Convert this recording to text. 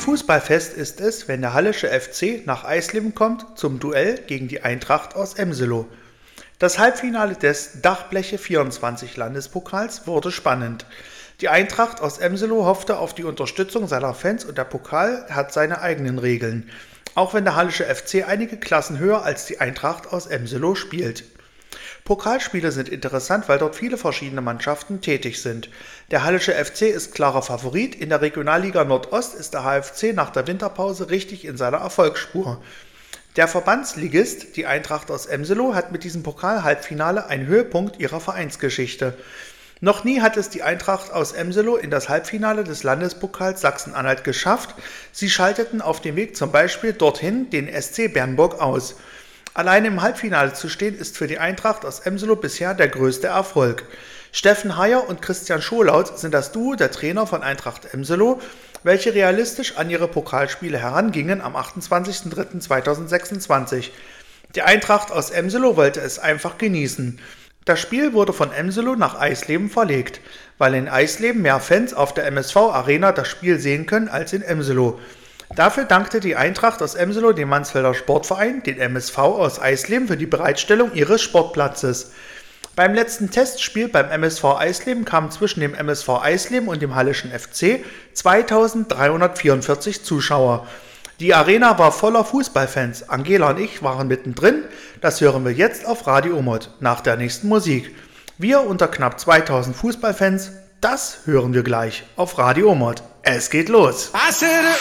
Fußballfest ist es, wenn der Hallische FC nach Eisleben kommt zum Duell gegen die Eintracht aus Emselow. Das Halbfinale des Dachbleche 24 Landespokals wurde spannend. Die Eintracht aus Emselow hoffte auf die Unterstützung seiner Fans und der Pokal hat seine eigenen Regeln, auch wenn der Hallische FC einige Klassen höher als die Eintracht aus Emselow spielt. Pokalspiele sind interessant, weil dort viele verschiedene Mannschaften tätig sind. Der Hallische FC ist klarer Favorit, in der Regionalliga Nordost ist der HFC nach der Winterpause richtig in seiner Erfolgsspur. Der Verbandsligist, die Eintracht aus Emselow, hat mit diesem Pokal-Halbfinale einen Höhepunkt ihrer Vereinsgeschichte. Noch nie hat es die Eintracht aus Emselow in das Halbfinale des Landespokals Sachsen-Anhalt geschafft. Sie schalteten auf dem Weg zum Beispiel dorthin den SC Bernburg aus. Allein im Halbfinale zu stehen, ist für die Eintracht aus Emselow bisher der größte Erfolg. Steffen Heyer und Christian Scholaut sind das Duo der Trainer von Eintracht Emselow, welche realistisch an ihre Pokalspiele herangingen am 28.03.2026. Die Eintracht aus Emselow wollte es einfach genießen. Das Spiel wurde von Emselow nach Eisleben verlegt, weil in Eisleben mehr Fans auf der MSV-Arena das Spiel sehen können als in Emselow. Dafür dankte die Eintracht aus Emselow dem Mansfelder Sportverein, den MSV aus Eisleben, für die Bereitstellung ihres Sportplatzes. Beim letzten Testspiel beim MSV Eisleben kamen zwischen dem MSV Eisleben und dem Hallischen FC 2344 Zuschauer. Die Arena war voller Fußballfans. Angela und ich waren mittendrin. Das hören wir jetzt auf Radio Omot nach der nächsten Musik. Wir unter knapp 2000 Fußballfans, das hören wir gleich auf Radio Omot. Es geht los.